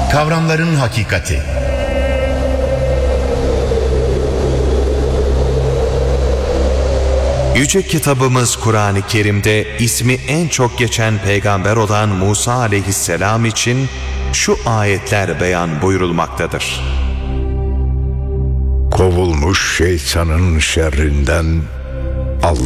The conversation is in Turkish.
Kavramların hakikati. Yüce kitabımız Kur'an-ı Kerim'de ismi en çok geçen peygamber olan Musa aleyhisselam için şu ayetler beyan buyurulmaktadır. Kovulmuş şeytanın şerrinden